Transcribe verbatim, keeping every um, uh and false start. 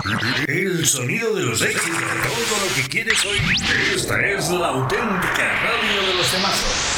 El sonido de los éxitos, todo lo que quieres oír. Esta es la auténtica radio de los temazos.